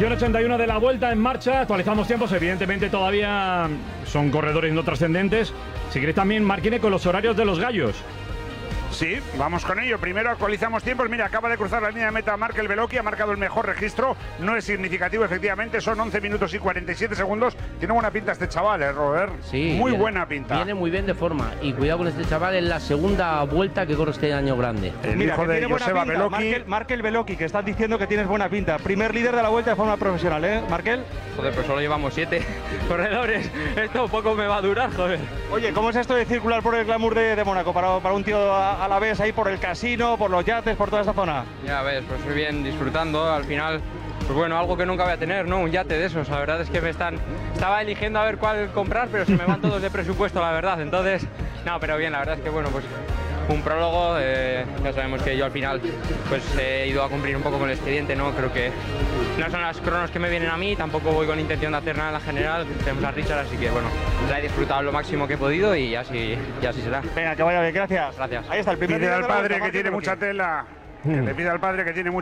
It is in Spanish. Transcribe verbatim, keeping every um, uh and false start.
edición ochenta y uno de la Vuelta en Marcha. Actualizamos tiempos, evidentemente todavía son corredores no trascendentes. Si queréis también, Marquine, con los horarios de los gallos. Sí, vamos con ello. Primero actualizamos tiempos. Mira, acaba de cruzar la línea de meta Markel Beloki, ha marcado el mejor registro. No es significativo, efectivamente, son once minutos y cuarenta y siete segundos. Tiene buena pinta este chaval, ¿eh, Robert? Sí. Muy viene, buena pinta. Viene muy bien de forma. Y cuidado con este chaval, en la segunda vuelta que corre este año grande. El Mira, hijo de Joseba Beloki. Markel, Markel Beloki, que estás diciendo que tienes buena pinta. Primer líder de la Vuelta de forma profesional, ¿eh, Markel? Joder, pues solo llevamos siete corredores. Esto poco me va a durar, joder. Oye, ¿cómo es esto de circular por el glamour de, de Mónaco? Para, para un tío a, a la vez ahí por el casino, por los yates, por toda esta zona. Ya ves, pues muy bien, disfrutando. Al final, pues bueno, algo que nunca voy a tener, ¿no? Un yate de esos. La verdad es que me están... Estaba eligiendo a ver cuál comprar, pero se me van todos de presupuesto, la verdad. Entonces, no, pero bien, la verdad es que bueno, pues un prólogo. Eh, ya sabemos que yo al final pues he ido a cumplir un poco con el expediente, ¿no? Creo que no son las cronos que me vienen a mí, tampoco voy con intención de hacer nada en la general. Tenemos a Richard, así que bueno, la he disfrutado lo máximo que he podido y así, y así será. Venga, que vaya bien, gracias. Gracias. Ahí está el primer Pide líder al de la padre Vuelta, que Markel tiene Beloki. mucha tela. Que le pide al padre que tiene mucha